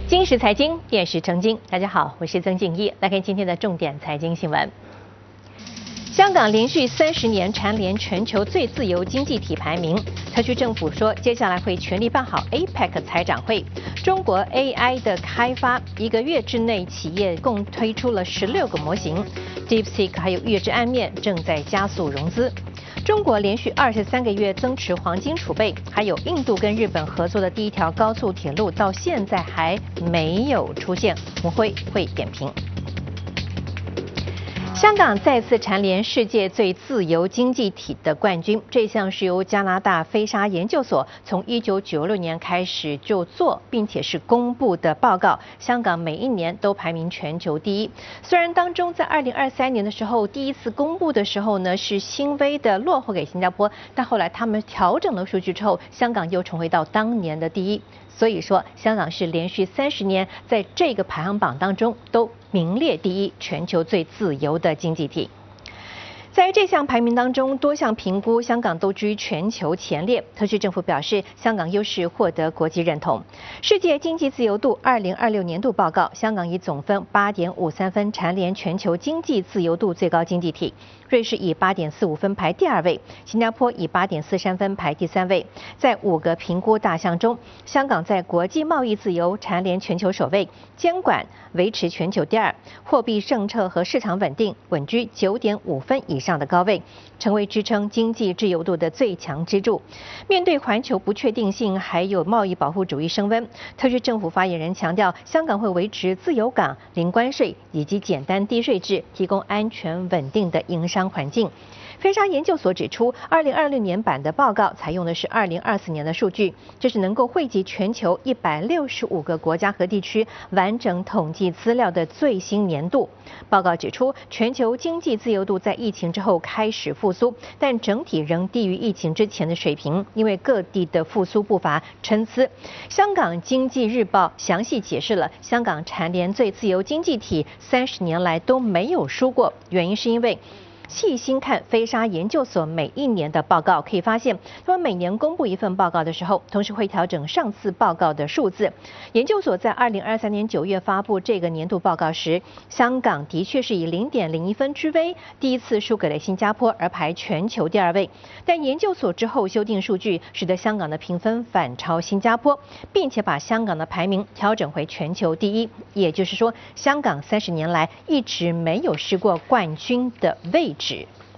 今时财经，电视成经。大家好，我是曾静怡，来看今天的重点财经新闻。香港连续30年蝉联全球最自由经济体排名。特区政府说，接下来会全力办好 APEC 财长会。中国 AI 的开发，1个月之内，企业共推出了16个模型。DeepSeek 还有月之暗面正在加速融资。中国连续23个月增持黄金储备，还有印度跟日本合作的第一条高速铁路到现在还没有出现，我会点评。香港再次蝉联世界最自由经济体的冠军，这项是由加拿大菲沙研究所从1996年开始就做，并且是公布的报告。香港每一年都排名全球第一，虽然当中在2023年的时候第一次公布的时候呢是轻微的落后给新加坡，但后来他们调整了数据之后，香港又重回到当年的第一。所以说，香港是连续30年在这个排行榜当中都名列第一，全球最自由的经济体。在这项排名当中，多项评估香港都居全球前列。特区政府表示，香港优势获得国际认同。世界经济自由度2026年度报告，香港以总分8.53分蝉联全球经济自由度最高经济体。瑞士以8.45分排第2位，新加坡以8.43分排第3位。在5个评估大项中，香港在国际贸易自由蝉联全球首位，监管维持全球第2，货币政策和市场稳定稳居9.5分以上的高位，成为支撑经济自由度的最强支柱。面对环球不确定性，还有贸易保护主义升温，特区政府发言人强调，香港会维持自由港、零关税以及简单低税制，提供安全稳定的营商环境。菲沙研究所指出，2026年版的报告采用的是2024年的数据，这是能够汇集全球165个国家和地区完整统计资料的最新年度。报告指出，全球经济自由度在疫情之后开始复苏，但整体仍低于疫情之前的水平，因为各地的复苏步伐参差。香港经济日报详细解释了香港蝉联最自由经济体30年来都没有输过，原因是因为细心看菲沙研究所每一年的报告，可以发现，他们每年公布一份报告的时候，同时会调整上次报告的数字。研究所在2023年9月发布这个年度报告时，香港的确是以0.01分之微，第一次输给了新加坡，而排全球第2位。但研究所之后修订数据，使得香港的评分反超新加坡，并且把香港的排名调整回全球第一。也就是说，香港30年来一直没有失过冠军的位置。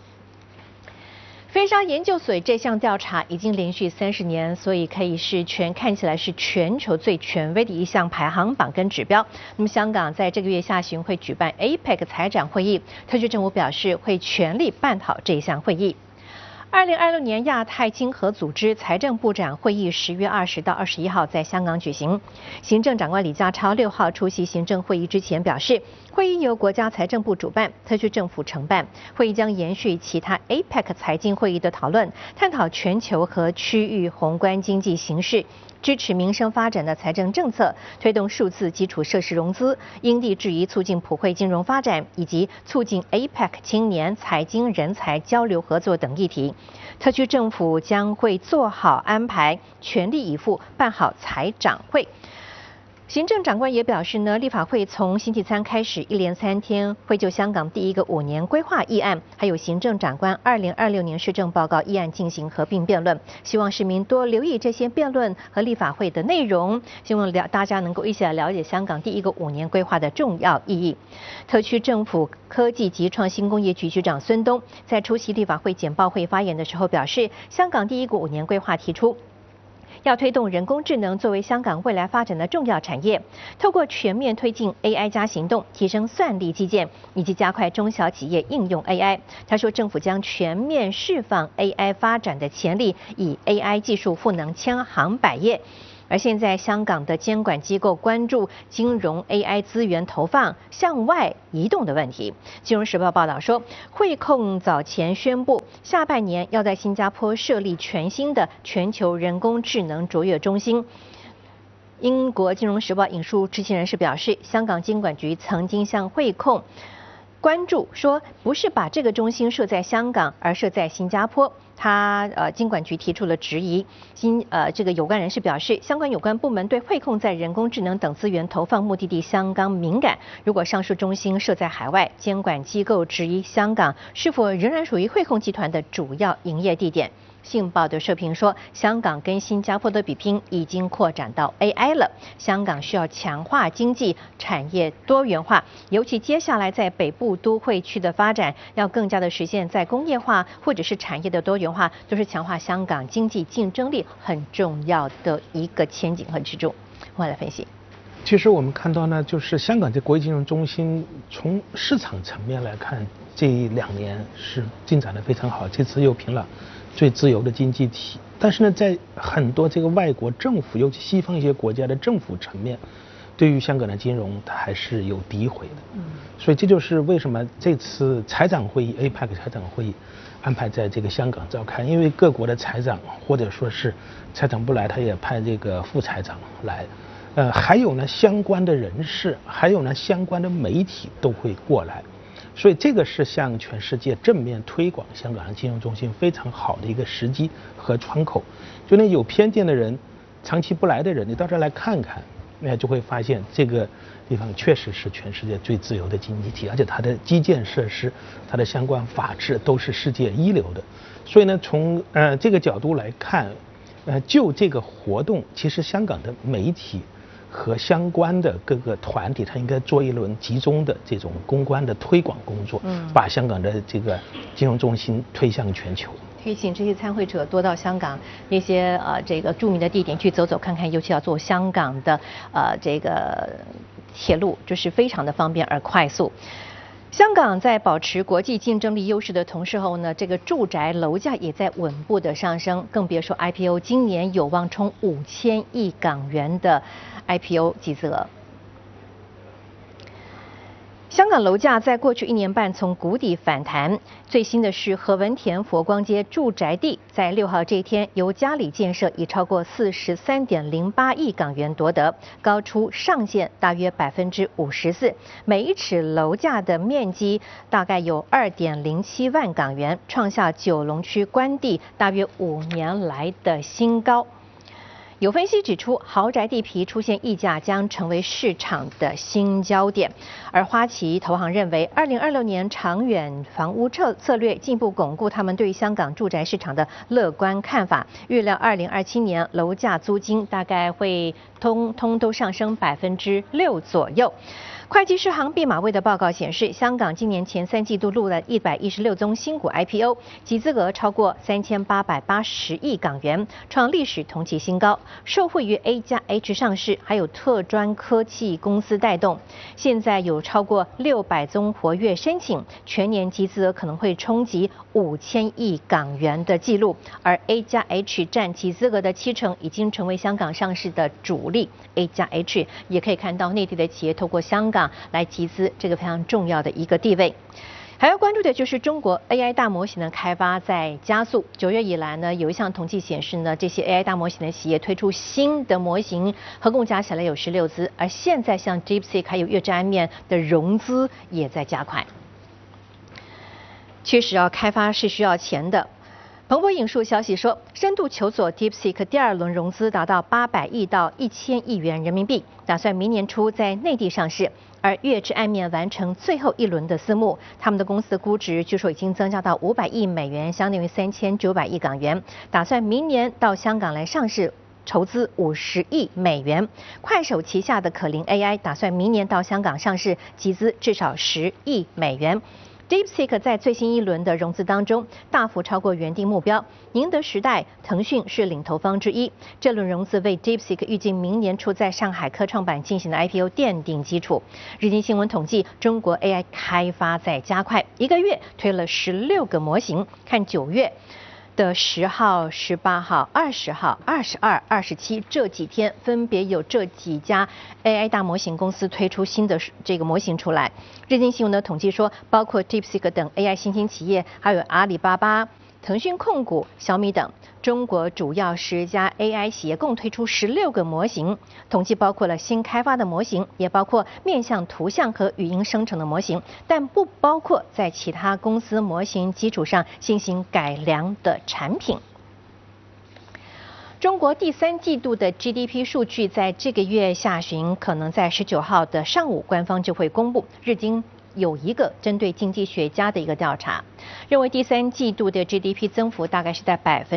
菲沙研究所这项调查已经连续30年，所以可以是看起来是全球最权威的一项排行榜跟指标。那么香港在这个月下旬会举办 APEC 财长会议，特区政府表示会全力办好这项会议。2026年亚太经合组织财政部长会议10月20到21号在香港举行。行政长官李家超6号出席行政会议之前表示，会议由国家财政部主办，特区政府承办。会议将延续其他 APEC 财经会议的讨论，探讨全球和区域宏观经济形势，支持民生发展的财政政策，推动数字基础设施融资，因地制宜促进普惠金融发展，以及促进 APEC 青年财经人才交流合作等议题。特区政府将会做好安排，全力以赴办好财长会。行政长官也表示呢，立法会从星期3开始，一连3天会就香港第一个5年规划议案，还有行政长官2026年施政报告议案进行合并辩论，希望市民多留意这些辩论和立法会的内容，希望大家能够一起来了解香港第一个5年规划的重要意义。特区政府科技及创新工业局局长孙东在出席立法会简报会发言的时候表示，香港第一个5年规划提出，要推动人工智能作为香港未来发展的重要产业，透过全面推进 AI 加行动，提升算力基建，以及加快中小企业应用 AI。他说，政府将全面释放 AI 发展的潜力，以 AI 技术赋能千行百业。而现在，香港的监管机构关注金融 AI 资源投放向外移动的问题。金融时报报道说，汇控早前宣布，下半年要在新加坡设立全新的全球人工智能卓越中心。英国金融时报引述知情人士表示，香港金管局曾经向汇控关注说，不是把这个中心设在香港，而设在新加坡。他金管局提出了质疑，这个有关人士表示，相关有关部门对汇控在人工智能等资源投放目的地相当敏感。如果上述中心设在海外，监管机构质疑香港是否仍然属于汇控集团的主要营业地点。信报的社评说，香港跟新加坡的比拼已经扩展到 AI 了。香港需要强化经济产业多元化，尤其接下来在北部都会区的发展，要更加的实现在工业化或者是产业的多元化，都是强化香港经济竞争力很重要的一个前景和支柱。我来分析。 其实我们看到呢，就是香港这国际金融中心，从市场层面来看，这2年是进展得非常好，这次又评了最自由的经济体。但是呢，在很多这个外国政府，尤其西方一些国家的政府层面，对于香港的金融，它还是有诋毁的。所以这就是为什么这次财长会议 APEC 财长会议安排在这个香港召开，因为各国的财长或者说是财长不来，他也派这个副财长来。还有呢，相关的人士，还有呢，相关的媒体都会过来，所以这个是向全世界正面推广香港金融中心非常好的一个时机和窗口。就那有偏见的人，长期不来的人，你到这儿来看看，那就会发现这个地方确实是全世界最自由的经济体，而且它的基建设施、它的相关法制都是世界一流的。所以呢，从这个角度来看，就这个活动，其实香港的媒体和相关的各个团体，它应该做一轮集中的这种公关的推广工作，把香港的这个金融中心推向全球。 推请这些参会者多到香港那些这个著名的地点去走走看看，尤其要坐香港的这个铁路，就是非常的方便而快速。香港在保持国际竞争力优势的同时后呢，这个住宅楼价也在稳步的上升，更别说 IPO 今年有望冲5000亿港元的 IPO 集资额。香港楼价在过去1年半从谷底反弹，最新的是何文田佛光街住宅地在6号这一天由嘉里建设以超过43.08亿港元夺得，高出上限大约54%，每一尺楼价的面积大概有2.07万港元，创下九龙区官地大约5年来的新高。有分析指出，豪宅地皮出现溢价将成为市场的新焦点。而花旗投行认为，2026年长远房屋策略进一步巩固他们对香港住宅市场的乐观看法，预料2027年楼价租金大概会通都上升6%左右。会计师行毕马威的报告显示，香港今年前3季度录了116宗新股 IPO， 集资额超过3880亿港元，创历史同期新高。受惠于 A+H 上市，还有特专科技公司带动，现在有超过600宗活跃申请，全年集资额可能会冲击5000亿港元的纪录。而 A+H 占集资额的70%，已经成为香港上市的主力。A+H 也可以看到内地的企业透过香港来集资，这个非常重要的一个地位。还要关注的就是中国 AI 大模型的开发在加速。9月以来呢，有一项统计显示呢，这些 AI 大模型的企业推出新的模型，合共加起来有16只，而现在像 DeepSeek 还有月之安面的融资也在加快。确实要开发是需要钱的。彭博引述消息说，深度求索 DeepSeek 第2轮融资达到800亿到1000亿元人民币，打算明年初在内地上市。而月之暗面完成最后一轮的私募，他们的公司的估值据说已经增加到500亿美元，相当于3900亿港元，打算明年到香港来上市。筹资50亿美元，快手旗下的可伶 AI 打算明年到香港上市，集资至少10亿美元。DeepSeek 在最新一轮的融资当中大幅超过原定目标，宁德时代、腾讯是领投方之一。这轮融资为 DeepSeek 预计明年初在上海科创板进行的 IPO 奠定基础。日经新闻统计，中国 AI 开发在加快，1个月推了16个模型，看9月的10号、18号、20号、22、27这几天，分别有这几家 AI 大模型公司推出新的这个模型出来。日经新闻的统计说，包括 DeepSeek 等 AI 新兴企业，还有阿里巴巴、 腾讯控股、小米等。中国主要10家 AI 企业共推出16个模型，统计包括了新开发的模型，也包括面向图像和语音生成的模型，但不包括在其他公司模型基础上进行改良的产品。中国第3季度的 GDP 数据在这个月下旬可能在19号的上午官方就会公布。日经有一个针对经济学家的一个调查，认为第3季度的 GDP 增幅大概是在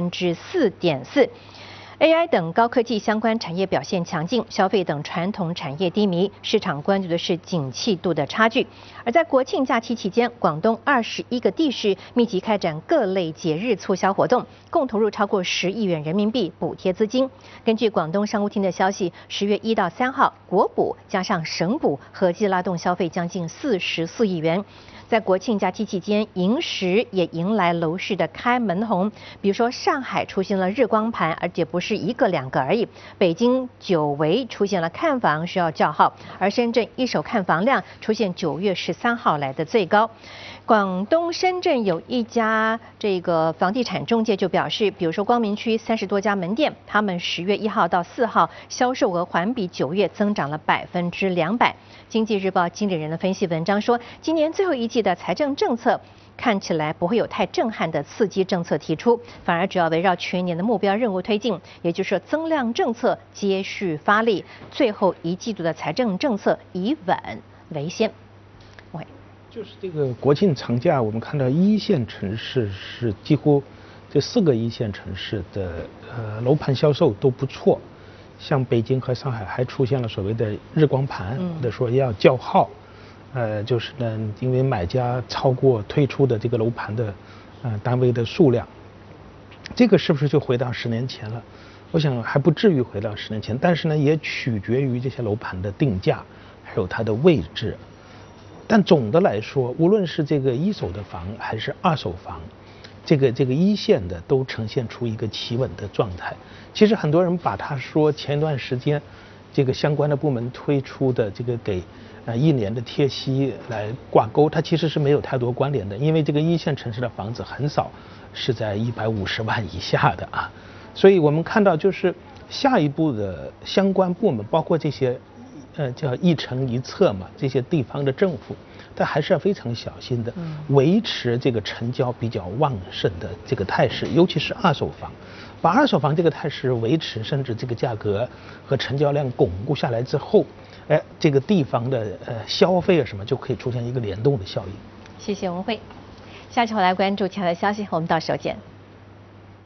4.4%。AI 等高科技相关产业表现强劲，消费等传统产业低迷，市场关注的是景气度的差距。而在国庆假期期间，广东21个地市密集开展各类节日促销活动，共投入超过10亿元人民币补贴资金。根据广东商务厅的消息，10月1到3号，国补加上省补合计拉动消费将近44亿元。在国庆假期期间，银时也迎来楼市的开门红。比如说，上海出现了日光盘，而且不是1个2个而已。北京久违出现了看房需要叫号，而深圳一手看房量出现9月13号来的最高。广东深圳有一家这个房地产中介就表示，比如说光明区30多家门店，他们10月1号到4号销售额环比9月增长了200%。经济日报经理人的分析文章说，今年最后一季的财政政策看起来不会有太震撼的刺激政策提出，反而主要围绕全年的目标任务推进，也就是说增量政策接续发力，最后1季度的财政政策以稳为先。 就是这个国庆长假，我们看到1线城市是几乎这4个1线城市的楼盘销售都不错，像北京和上海还出现了所谓的日光盘，或者说要叫号，就是呢，因为买家超过推出的这个楼盘的单位的数量，这个是不是就回到10年前了？我想还不至于回到10年前，但是呢，也取决于这些楼盘的定价，还有它的位置。但总的来说，无论是这个1手的房还是2手房，这个1线的都呈现出一个企稳的状态。其实很多人把它说前一段时间这个相关的部门推出的这个给1年的贴息来挂钩，它其实是没有太多关联的，因为这个1线城市的房子很少是在150万以下的啊。所以我们看到就是下一步的相关部门，包括这些叫一城一策嘛，这些地方的政府，但还是要非常小心的，维持这个成交比较旺盛的这个态势，尤其是2手房，把2手房这个态势维持，甚至这个价格和成交量巩固下来之后，这个地方的消费啊什么就可以出现一个联动的效应。 谢谢文慧，下期我来关注其他的消息，我们到时候见。